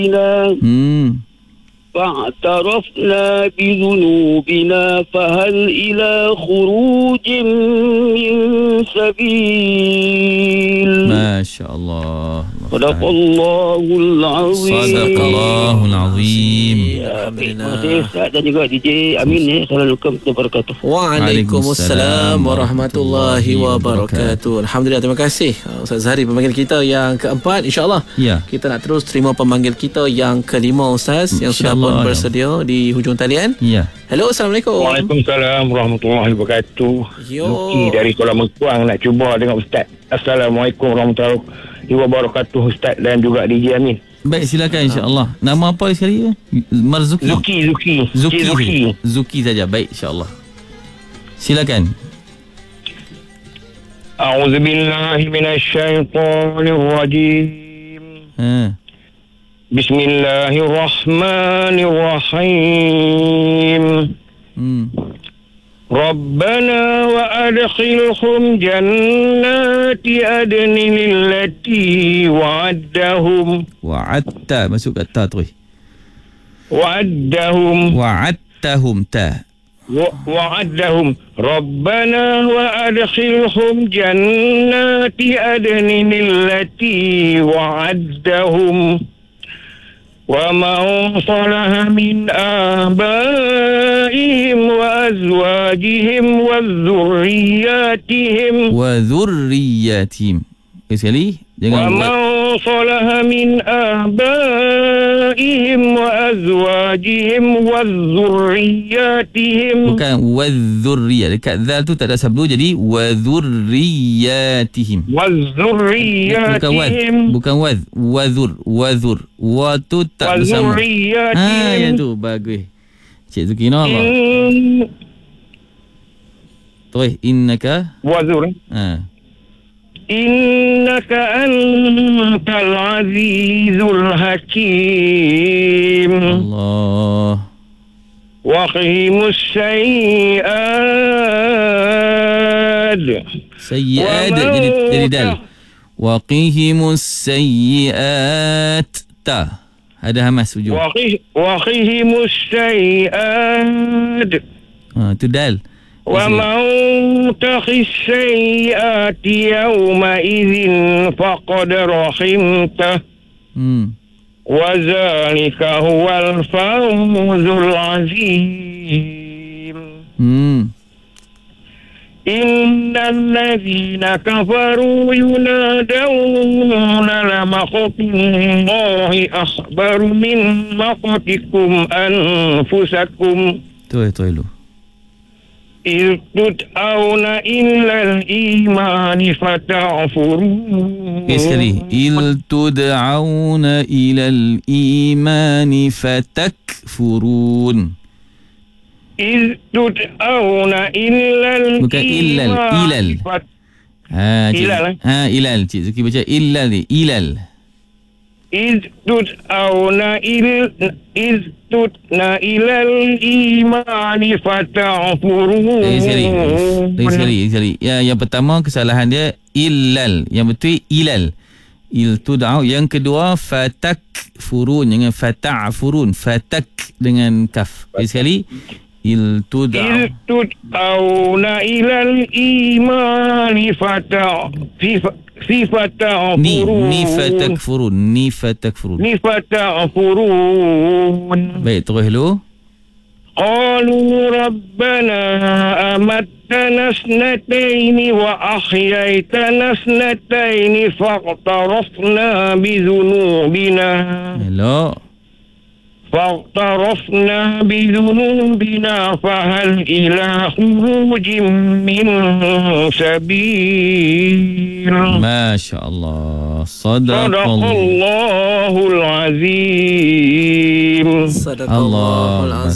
فاعترفنا بذنوبنا فهل إلى خروج من سبيل. ما شاء الله. صدق الله العظيم. صدق الله العظيم. Terima kasih Ustaz dan juga DJ Amin. Assalamualaikum warahmatullahi wabarakatuh. Waalaikumsalam warahmatullahi wabarakatuh. Alhamdulillah, terima kasih Ustaz Zahari, pemanggil kita yang keempat. InsyaAllah kita nak terus terima pemanggil kita yang kelima, Ustaz, yang sudah pun bersedia di hujung talian. Hello, Assalamualaikum. Waalaikumsalam warahmatullahi wabarakatuh. Luki dari Kuala Mengkuang nak cuba dengan Ustaz. Assalamualaikum warahmatullahi wabarakatuh, Ustaz dan juga DJ Amin. Baik, silakan insya-Allah. Nama apa sekali? Marzuki. Zuki saja. Baik, insya-Allah. Silakan. A'udzubillahi minasyaitonirrajim. Bismillahirrahmanirrahim. Rabbana wa adkhilhum jannati adnin allati wa'addahum. Wa'adta, masuk kat ta terus. Wa'addahum ta. Wa'addahum. Rabbana wa adkhilhum jannati adnin allati wa'addahum. وَمَنْ صَلَحَ مِنْ آبَائِهِمْ وَأَزْوَاجِهِمْ وَذُرِّيَّاتِهِمْ. Sekali. وَمَنْ صَلَحَ مِنْ آبَائِهِمْ وَأَزْوَاجِهِمْ وَذُرِّيَّاتِهِمْ. Bukan وَذُرِّيَّة. Dekat zal tu tak ada sabdu, jadi وَذُرِّيَّاتِهِمْ. Bukan وَذُرْ. Wa tu tak bersama. Yang tu bagus. Cik Zukina Allah. Terus innaka wazur. Innaka antal azizul hakim. Allah. Wa qimus sayyi'ad. Sayyi'ad jadi dal. Wa qihimus sayyi'at. Ta. Ada hamas hujung. Wa qihimus sayyi'ad. Tu dal. وَمَنْ تَخِ السَّيِّئَاتِ يَوْمَئِذٍ فَقَدْ رَحِمْتَهُ وَذَلِكَ هُوَ الْفَوْزُ الْعَظِيمُ. إِنَّ الَّذِينَ كَفَرُوا يُنَادَوْنَ لَمَقْتُ اللَّهِ أَخْبَرُ مِنْ مَقْتِكُمْ أَنفُسَكُمْ. Itu. إِذْ تُدْعَوْنَ إِلَى الْإِيمَانِ فَتَكْفُرُونَ. sekali. إِذْ تُدْعَوْنَ إِلَى الْإِيمَانِ فَتَكْفُرُونَ. إِذْ تُدْعَوْنَ إِلَى الْإِيمَانِ. Bukan ilal. Ilal. Cik Zuki baca ilal ni. Ilal. إِذْ تُدْعَوْنَ إِلَى الْإِيمَانِ فَتَكْفُرُونَ. Sekali. Yang pertama kesalahan dia ilal. Yang betul ilal. Il tud'au. Yang kedua fatakfurun dengan fata'furun. Fatak dengan kaf. Sekali. Il tud'auna ilal imani fatakfurun. Baik, terus dulu. Qalu rabbana amattana snataini wa ahyaitana snataini faqtarafna bizunubina. Hello. فاغترفنا بذنوبنا فهل إلى خروج من سبيل. ما شاء الله. صدق الله العظيم. صدق الله العظيم.